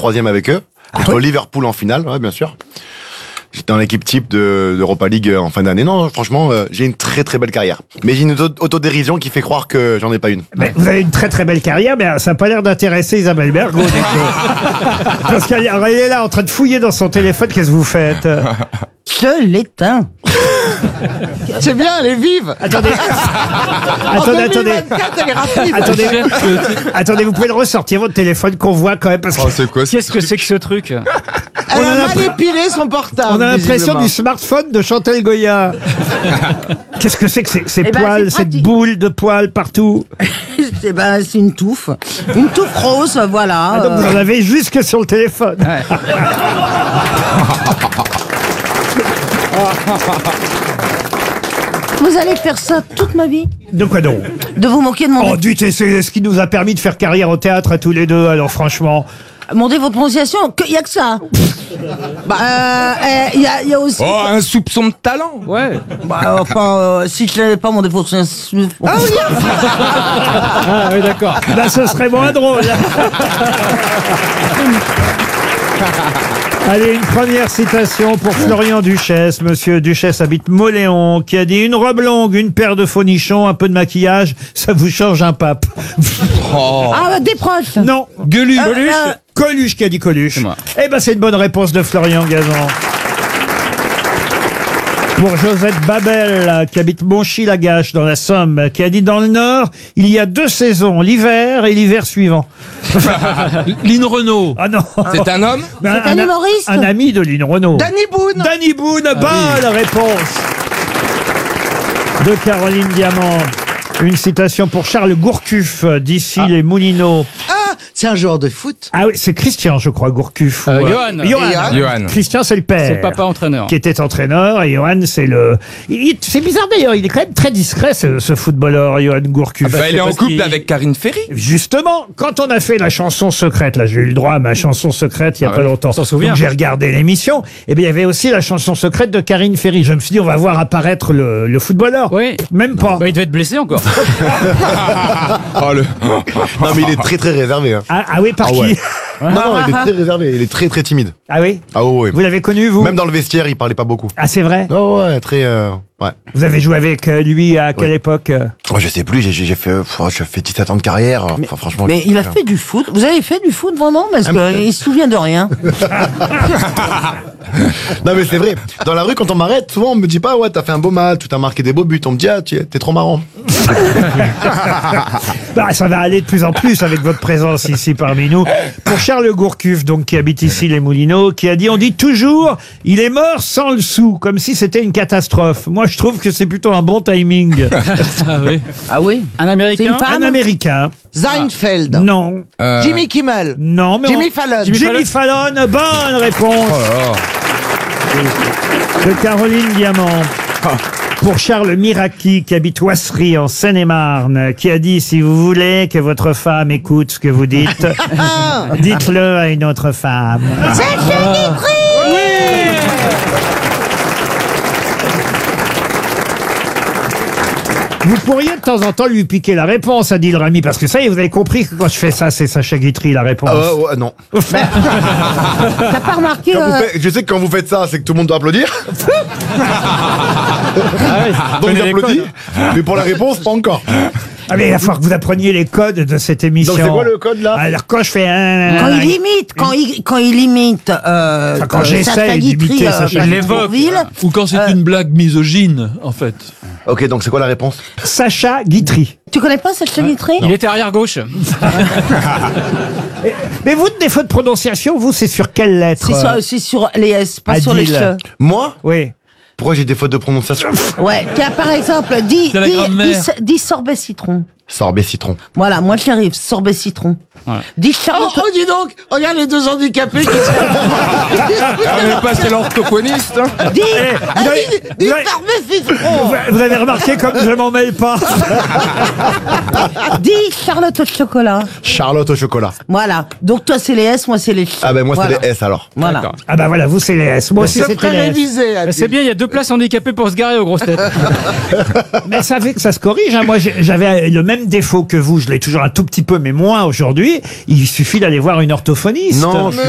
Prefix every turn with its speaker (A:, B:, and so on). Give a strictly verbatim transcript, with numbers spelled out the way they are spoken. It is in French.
A: troisième avec eux, contre ah oui Liverpool en finale, ouais, bien sûr. J'étais dans l'équipe type de d'Europa League en fin d'année. Non, franchement, euh, j'ai une très très belle carrière. Mais j'ai une auto- autodérision qui fait croire que j'en ai pas une.
B: Mais vous avez une très très belle carrière, mais ça n'a pas l'air d'intéresser Isabelle Bergo. Parce qu'elle elle est là en train de fouiller dans son téléphone. Qu'est-ce que vous faites?
C: Je l'éteins. C'est bien, elle est vive.
B: Attendez, attendez, attendez.
C: Elle est rapide.
B: Attendez, attendez, vous pouvez le ressortir votre téléphone qu'on voit quand même parce que
D: Oh, c'est quoi,
E: Qu'est-ce que c'est que ce truc?
C: Elle
B: On a
C: a
B: l'impr-
C: mal épilé son portable.
B: on a l'impression
C: visiblement.
B: du smartphone de Chantal Goya. Qu'est-ce que c'est que ces, ces
C: Eh ben,
B: poils,
C: c'est
B: cette
C: pratique.
B: boule de poils partout?
C: C'est ben, c'est une touffe. Une touffe rose, voilà.
B: Ah, donc vous
C: euh.
B: en avez jusque sur le téléphone.
C: Vous allez faire ça toute ma vie?
B: De quoi donc?
C: De vous moquer de mon,
B: Oh, dites, et c'est ce qui nous a permis de faire carrière au théâtre à tous les deux, alors franchement.
C: demander votre prononciation? Il y a que ça. Bah, il euh, y, a, y a aussi...
D: Oh, un soupçon de talent.
E: Ouais.
C: Bah, enfin, euh, si je n'avais pas mon défaut... Ah oui.
E: Ah oui, d'accord.
B: Là, ce serait moins drôle. Allez, une première citation pour Florian Duchesse. Monsieur Duchesse habite Moléon, qui a dit: une robe longue, une paire de faux nichons, un peu de maquillage, ça vous change un pape.
D: Oh.
C: Ah, des proches.
B: Non.
E: Gueuluche.
C: Euh, euh,
B: Coluche qui a dit Coluche.
E: C'est moi.
B: Eh ben, c'est une bonne réponse de Florian Gazan. Pour Josette Babel, qui habite Monchy-Lagache dans la Somme, qui a dit: dans le Nord, il y a deux saisons, l'hiver et l'hiver suivant.
E: Lynn Renault.
B: Ah non.
D: C'est un homme.
B: Un,
C: un humoriste
B: un ami de Lynn Renault.
C: Danny Boone.
B: Danny Boone, bonne réponse de Caroline Diamant. Une citation pour Charles Gourcuff, d'ici les Moulineaux.
C: Ah, c'est un joueur de foot.
B: Ah oui, c'est Christian, je crois, Gourcuff.
E: Euh,
B: ou,
E: Johan.
B: Johan.
D: Johan.
B: Christian, c'est le père.
E: C'est le papa entraîneur.
B: Qui était entraîneur, et Johan, c'est le... il- C'est bizarre d'ailleurs, il est quand même très discret, ce, ce footballeur, Johan Gourcuff.
D: Bah, il est en
E: parce
D: couple
E: qu'il-
D: avec Karine Ferry.
B: Justement, quand on a fait la chanson secrète, là j'ai eu le droit à ma chanson secrète il y a
E: Ah
B: pas
E: ouais,
B: longtemps,
E: on s'en souvient.
B: donc j'ai regardé l'émission, et bien il y avait aussi la chanson secrète de Karine Ferry. Je me suis dit, on va voir apparaître le, le footballeur.
E: Oui.
B: Même pas.
E: Bah, il devait être blessé encore.
D: Oh, le...
A: Non, mais il est très très réservé. Hein.
B: Ah, ah oui, par
A: Ah
B: qui
A: ouais. Non, non, il est très réservé. Il est très très timide.
B: Ah oui.
A: Ah ouais. ouais.
B: Vous l'avez connu, vous?
A: Même dans le vestiaire, il parlait pas beaucoup.
B: Ah, c'est vrai.
A: Oh ouais, très. Euh, ouais.
B: Vous avez joué avec euh, lui à quelle
A: Oui.
B: époque? euh
A: Moi, je sais plus. J'ai j'ai fait. Pff, j'ai fait dix-sept ans de carrière. Enfin, franchement.
C: Mais il a fait du foot. Vous avez fait du foot vraiment? Parce qu'il se souvient de rien.
A: Non, mais c'est vrai. Dans la rue, quand on m'arrête, souvent on me dit pas: ouais, t'as fait un beau match, tu t'as marqué des beaux buts. On me dit: ah, tu- t'es trop marrant.
B: Bah, ça va aller de plus en plus avec votre présence ici parmi nous. Pour Charles Gourcuff, donc, qui habite ici les Moulineaux, qui a dit: on dit toujours, il est mort sans le sou, comme si c'était une catastrophe. Moi, je trouve que c'est plutôt un bon timing.
E: Ah oui.
C: Ah oui?
E: Un
C: C'est
E: Américain.
C: une femme?
B: Un Américain.
C: Seinfeld.
B: Non.
D: Euh,
C: Jimmy Kimmel.
B: Non, mais
C: Jimmy
B: on-
C: Fallon.
B: Jimmy Fallon, bonne réponse
D: oh,
B: de Caroline Diamant. Pour Charles Miraki, qui habite Oisserie en Seine-et-Marne, qui a dit: si vous voulez que votre femme écoute ce que vous dites, dites-le à une autre femme. Vous pourriez de temps en temps lui piquer la réponse, Adil Rami, parce que ça y est, vous avez compris que quand je fais ça, c'est Sacha Guitry la réponse.
A: Ah ouais, ouais, non.
C: T'as pas remarqué
A: Quand vous
C: euh,
A: faites- je sais que quand vous faites ça, c'est que tout le monde doit applaudir. Donc
E: Connais les
A: j'applaudis. Mais pour la réponse, pas encore.
B: Ah mais il va falloir que vous appreniez les codes de cette émission.
A: Donc c'est quoi le code là?
B: Alors quand je fais un...
C: quand il imite, quand il, quand il imite, euh,
B: Enfin, quand
C: euh,
B: j'essaye
C: Sacha Guitry,
B: d'imiter
C: euh,
B: Sacha
C: Patrick
B: Guitry.
C: Bourvil,
F: Ou quand c'est
C: Euh,
F: une blague misogyne, en fait.
A: Ok, donc c'est quoi la réponse?
B: Sacha Guitry.
C: tu connais pas Sacha Guitry?
E: Il était arrière gauche.
B: Mais vous, des fautes de prononciation, vous, c'est sur quelle lettre?
C: C'est sur, c'est sur les S, pas sur les
B: Adil.
C: che.
A: Moi?
B: Oui.
A: Pourquoi j'ai des fautes de prononciation?
C: Ouais, tiens, par exemple, dis,
F: C'est la
C: dis,
F: grammaire.
C: dis, dis sorbet citron.
A: Sorbet citron.
C: Voilà, moi j'y arrive, sorbet citron.
E: Ouais.
C: Dis Charlotte.
G: Oh, dis donc, regarde les deux handicapés qui
D: on est pas chez l'orthophoniste. Hein.
C: Dis,
B: vous
C: ah,
B: avez-
C: dis, dis
B: vous avez-
C: sorbet citron.
B: Vous, vous avez remarqué comme je m'en mêle pas.
C: Dis Charlotte au chocolat.
A: Charlotte au chocolat.
C: Voilà. Donc toi c'est les S, moi c'est les che.
A: Ah ben moi
C: Voilà.
A: c'est les S alors.
C: Voilà.
E: D'accord.
B: Ah bah voilà, vous, c'est les S. Moi aussi,
G: se
B: c'était les S.
G: révisé.
E: Mais c'est bien, il y a deux places handicapées pour se garer aux grosses têtes.
B: Mais ça fait que ça se corrige. Hein. Moi, j'ai- j'avais le même défaut que vous. Je l'ai toujours un tout petit peu, mais moins aujourd'hui. Il suffit d'aller voir une orthophoniste.
A: Non, je suis